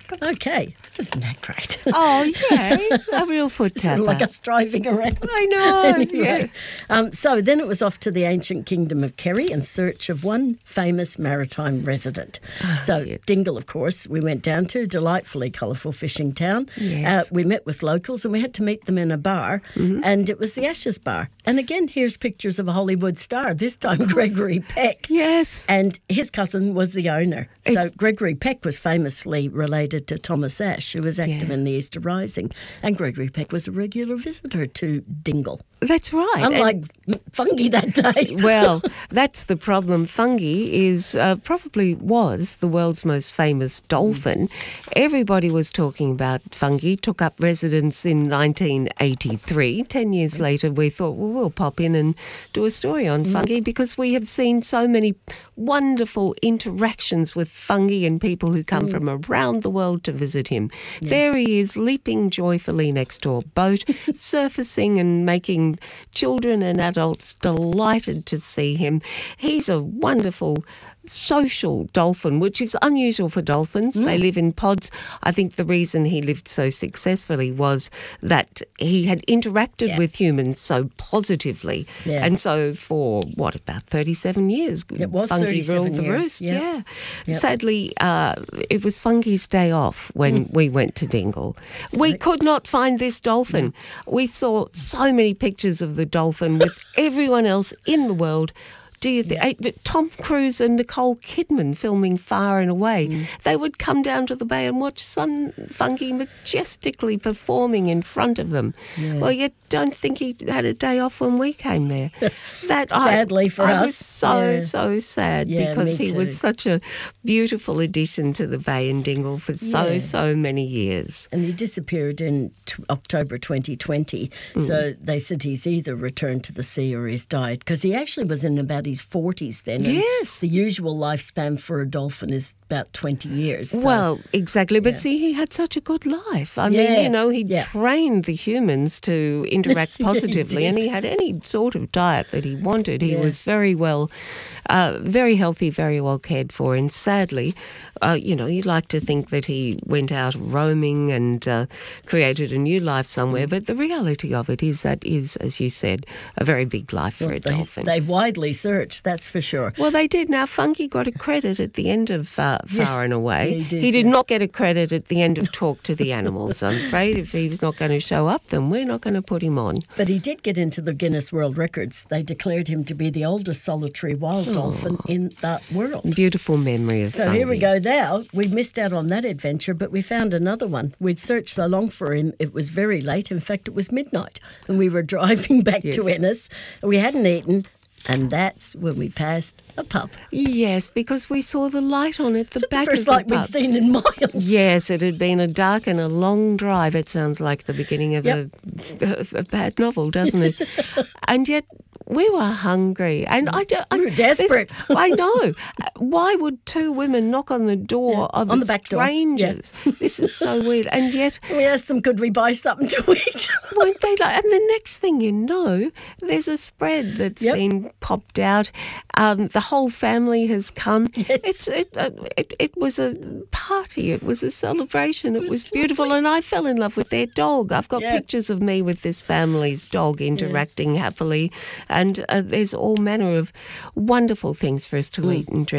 Okay, isn't that great? Oh, yeah, a real foot tapper. Sort of like us driving around. I know, Anyway, yeah. so then it was off to the ancient kingdom of Kerry in search of one famous maritime resident. So yes. Dingle, of course, we went down to, delightfully colourful fishing town. Yes. We met with locals and we had to meet them in a bar, and it was the Ashes Bar. And again, here's pictures of a Hollywood star, this time Gregory Peck. Yes. And his cousin was the owner. So Gregory Peck was famously related to Thomas Ashe, who was active in the Easter Rising. And Gregory Peck was a regular visitor to Dingle. That's right. Unlike Fungi that day. Well, that's the problem. Fungi is probably was the world's most famous dolphin. Everybody was talking about Fungi, took up residence in 1983. 10 years later, we thought, well, we'll pop in and do a story on Fungi because we have seen so many wonderful interactions with Fungi and people who come from around the world to visit him. Yeah. There he is, leaping joyfully next to a boat, surfacing and making children and adults delighted to see him. He's a wonderful social dolphin, which is unusual for dolphins. They live in pods. I think the reason he lived so successfully was that he had interacted with humans so positively. Yeah. And so for, about 37 years, Fungi ruled the roost. Yeah. Yep. Sadly, it was Fungi's day off when we went to Dingle. We could not find this dolphin. We saw so many pictures of the dolphin with everyone else in the world. Do you think Tom Cruise and Nicole Kidman filming Far and Away, they would come down to the bay and watch Fungi majestically performing in front of them. Yeah. Well, you don't think he had a day off when we came there. Sadly for us. I was so sad because he was such a beautiful addition to the bay in Dingle for so many years. And he disappeared in October 2020. So they said he's either returned to the sea or he's died because he actually was in about his 40s then. Yes. The usual lifespan for a dolphin is about 20 years. So. Well, exactly. But see, he had such a good life. I mean, he trained the humans to interact positively and he had any sort of diet that he wanted. He was very well, very healthy, very well cared for. And sadly, you'd like to think that he went out roaming and created a new life somewhere. But the reality of it is that is, as you said, a very big life for a dolphin. They widely searched, that's for sure. Well, they did. Now, Fungi got a credit at the end of Far and Away. He did not get a credit at the end of Talk to the Animals. I'm afraid if he's not going to show up, then we're not going to put him on. But he did get into the Guinness World Records. They declared him to be the oldest solitary wild dolphin in that world. Beautiful memory of Fungi. So here we go now. We missed out on that adventure, but we found another one. We'd searched so long for him, it was very late. In fact, it was midnight. And we were driving back to Ennis. We hadn't eaten. And that's when we passed a pub. Yes, because we saw the light on at the back of the pub. The first light we'd seen in miles. Yes, it had been a dark and a long drive. It sounds like the beginning of a bad novel, doesn't it? And yet we were hungry. And we were desperate. I know. Why would two women knock on the door of on the back strangers? Door. Yeah. This is so weird. And yet we asked them, could we buy something to eat? Weren't they like? And the next thing you know, there's a spread that's been popped out. The whole family has come. Yes. It was a party. It was a celebration. It was beautiful. And I fell in love with their dog. I've got pictures of me with this family's dog interacting happily. And there's all manner of wonderful things for us to eat and drink.